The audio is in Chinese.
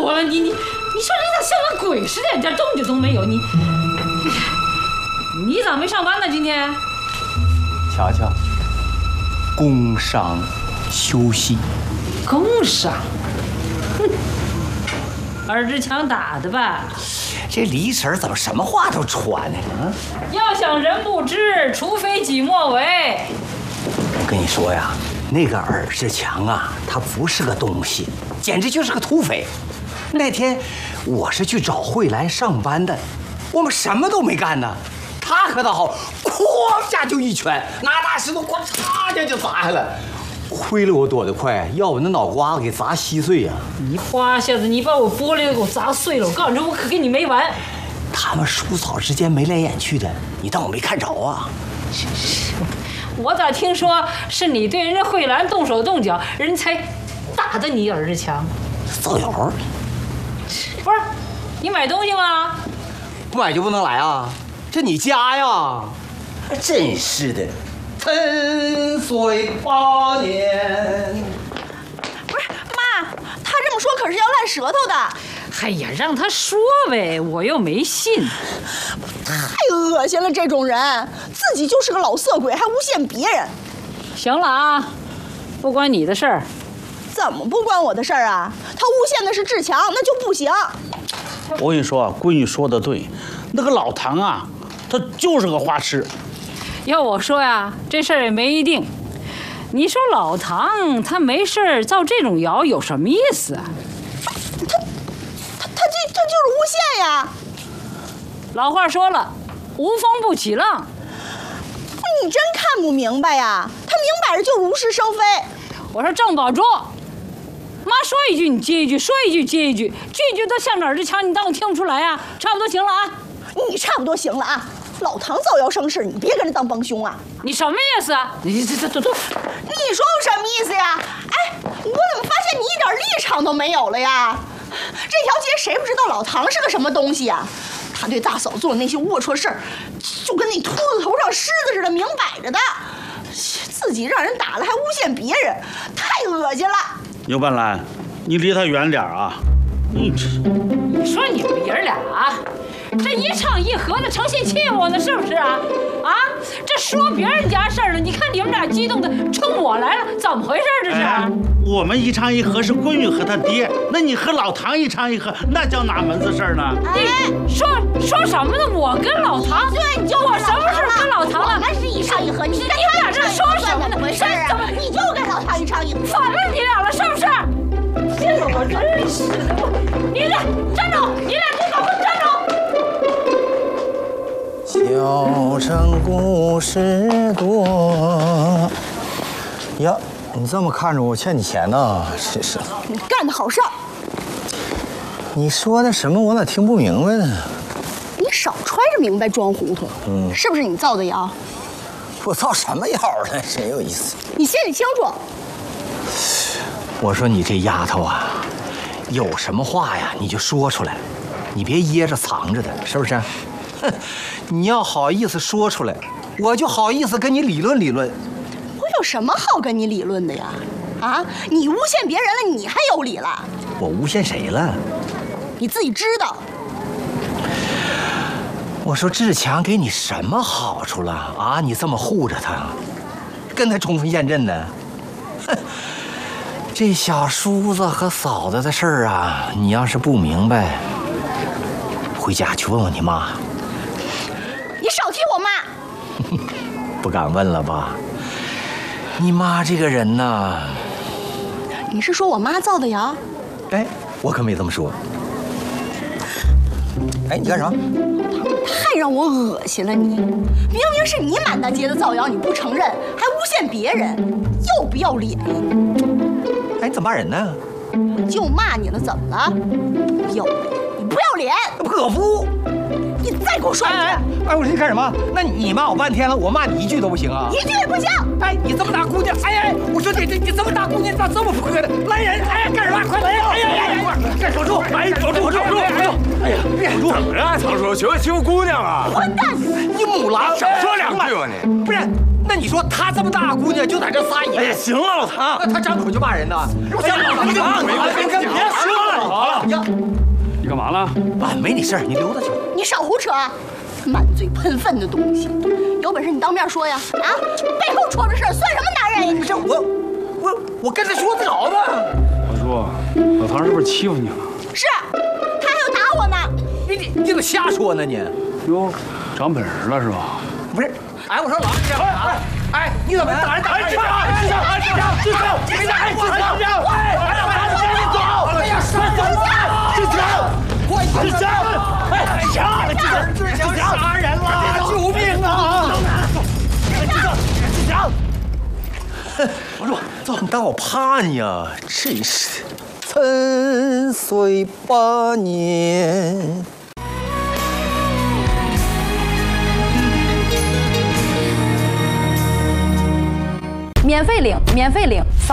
活了！你说你咋像个鬼似的，点动静都没有？你咋没上班呢？今天？ 瞧瞧，工伤休息。 工伤？哼，耳志强打的吧？ 这李婶怎么什么话都传呢？啊！ 要想人不知，除非己莫为。 我跟你说呀，那个尔志强啊，他不是个东西，简直就是个土匪。那天我是去找慧兰上班的，我们什么都没干呢，他可倒好，哐下就一拳，拿大石头哐嚓一下就砸下来。亏了我躲得快，要我那脑瓜子给砸稀碎呀！ 你花下子，你把我玻璃都给我砸碎了！我告诉你，我可跟你没完！ 他们叔嫂之间眉来眼去的，你当我没看着啊？ 我咋听说是你对人家慧兰动手动脚，人才打的你尔志强？ 造谣！ 不是，你买东西吗？ 不买就不能来啊？这你家呀？真是的。10岁8年。 不是妈，他这么说可是要烂舌头的。 哎呀，让他说呗，我又没信。 太恶心了，这种人自己就是个老色鬼，还诬陷别人。 行了啊，不关你的事儿。 怎么不关我的事儿啊？他诬陷的是志强，那就不行。 我跟你说啊，闺女说的对，那个老唐啊，他就是个花痴。 要我说呀，这事儿也没一定。你说老唐他没事造这种谣有什么意思啊？ 他就是诬陷呀。 老话说了，无风不起浪。 你真看不明白呀？他明摆着就如是生非。 我说郑宝珠，妈说一句你接一句，说一句接一句，句句都像哪儿志强，你当我听不出来啊？差不多行了啊。 你差不多行了啊。老唐造谣生事，你别跟着当帮凶啊！ 你什么意思啊？你这， 你说我什么意思呀？哎，我怎么发现你一点立场都没有了呀？这条街谁不知道老唐是个什么东西呀？他对大嫂做的那些龌龊事儿，就跟那秃子头上虱子似的，明摆着的。自己让人打了还诬陷别人，太恶心了。 牛半兰，你离他远点啊！你说你们爷俩啊，这一唱一和的，成心气我呢，是不是啊？啊，这说别人家事儿了，你看你们俩激动的冲我来了，怎么回事这是？ 我们一唱一和是闺女和他爹，那你和老唐一唱一和，那叫哪门子事儿呢？ 你说什么呢？我跟老唐， 对，你就我什么时候跟老唐了？ 我们是一唱一和，你跟他俩这说什么呢？ 回事啊？你就跟老唐一唱一和， 反了你俩了，是不是？这个我真是的，你俩站住！你俩给我站住！ 小城故事多呀，你这么看着我，欠你钱呢，真是。 你干的好事儿。 你说的什么我咋听不明白呢？ 你少揣着明白装糊涂，是不是你造的谣？ 我造什么谣了？真有意思。 你心里清楚。 我说你这丫头啊，有什么话呀你就说出来，你别掖着藏着的，是不是？哼，你要好意思说出来，我就好意思跟你理论理论。 我有什么好跟你理论的呀？啊，你诬陷别人了，你还有理了？ 我诬陷谁了？ 你自己知道。 我说志强给你什么好处了啊？你这么护着他，跟他冲锋陷阵呢？哼，这小叔子和嫂子的事儿啊，你要是不明白，回家去问问你妈。 你少提我妈。 不敢问了吧？你妈这个人呢？ 你是说我妈造的谣？ 哎，我可没这么说。哎，你干啥？ 太让我恶心了你！明明是你满大街的造谣，你不承认，还诬陷别人，要不要脸呀？ 哎，你怎么骂人呢？ 就骂你了，怎么了？不要脸！你不要脸！ 泼妇！ 你再给我说一句！ 哎，我说你干什么？那你骂我半天了，我骂你一句都不行啊？ 一句也不行！ 哎，你这么大姑娘，哎，我说你这么大姑娘，咋这么泼的？来人！哎，干什么？快来呀！哎呀，干守住！哎，守住！哎呀， 怎么了，曹叔？欺负姑娘啊？ 混蛋！ 你母狼！ 少说两句吧你！ 不是， 那你说她这么大姑娘就在这撒野？ 哎呀，行了，老唐， 她张口就骂人呢。我想老唐， 别说了，好了。 呀， 你干嘛了？ 啊，没你事儿，你溜达去。 你少胡扯，满嘴喷粪的东西！有本事你当面说呀！啊，背后戳着事儿算什么男人呀？你这我跟他说得了吗？ 我说，老唐是不是欺负你了？ 是，他还要打我呢。 你怎么瞎说呢你？ 哟，长本事了是吧？ 不是，哎，我说老二，哎，你怎么打人？哎，志强，别打，哎，志强，哎呀，杀人了！志强，志强，哎，志强，杀人了！救命啊！志强，我说，走，你当我怕你呀？真是的，沉睡8年。 免费领，免费领。